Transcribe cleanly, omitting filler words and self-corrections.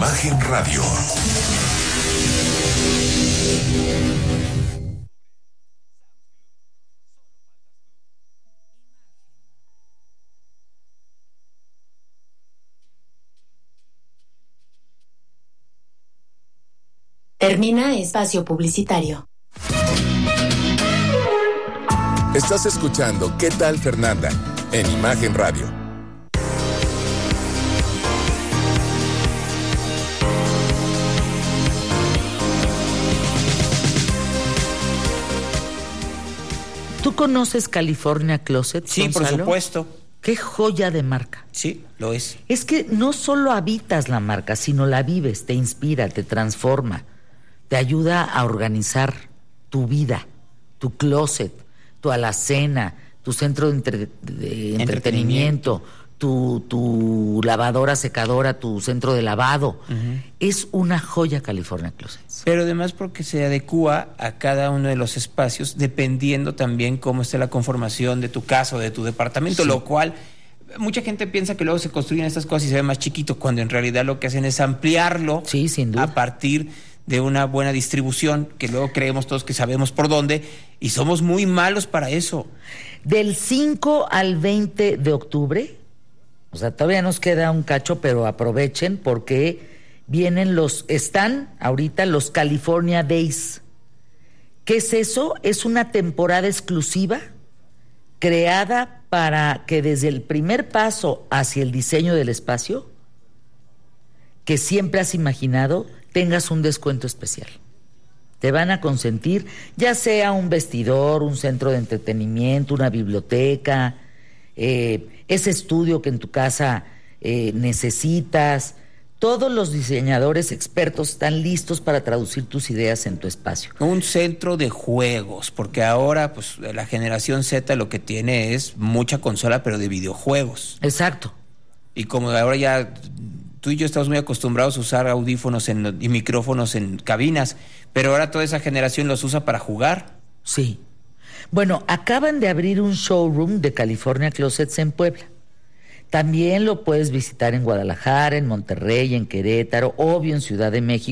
Imagen Radio. Termina espacio publicitario. Estás escuchando ¿Qué tal, Fernanda? En Imagen Radio. ¿Tú conoces California Closet, Sí, Gonzalo? por supuesto. Qué joya de marca. Sí, lo es. Es que no solo habitas la marca, sino la vives, te inspira, te transforma, te ayuda a organizar tu vida, tu closet, tu alacena, tu centro de entretenimiento, tu lavadora, secadora, tu centro de lavado. Uh-huh. Es una joya California Closet. Pero además porque se adecúa a cada uno de los espacios dependiendo también cómo esté la conformación de tu casa o de tu departamento, sí. Lo cual mucha gente piensa que luego se construyen estas cosas y se ve más chiquito, cuando en realidad lo que hacen es ampliarlo, sí, sin duda, a partir de una buena distribución, que luego creemos todos que sabemos por dónde, y somos muy malos para eso. Del 5 al 20 de octubre, o sea, todavía nos queda un cacho, pero aprovechen porque están ahorita los California Days. ¿Qué es eso? Es una temporada exclusiva creada para que desde el primer paso hacia el diseño del espacio que siempre has imaginado, tengas un descuento especial. Te van a consentir, ya sea un vestidor, un centro de entretenimiento, una biblioteca, ese estudio que en tu casa necesitas. Todos los diseñadores expertos están listos para traducir tus ideas en tu espacio. Un centro de juegos, porque ahora pues la generación Z lo que tiene es mucha consola, pero de videojuegos. Exacto. Y como ahora ya tú y yo estamos muy acostumbrados a usar audífonos y micrófonos en cabinas, pero ahora toda esa generación los usa para jugar. Sí. Bueno, acaban de abrir un showroom de California Closets en Puebla. También lo puedes visitar en Guadalajara, en Monterrey, en Querétaro, obvio en Ciudad de México.